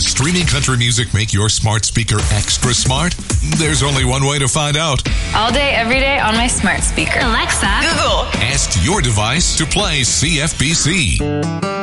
Does streaming country music make your smart speaker extra smart? There's only one way to find out. All day, every day on my smart speaker. Alexa, Google. Ask your device to play CFBC.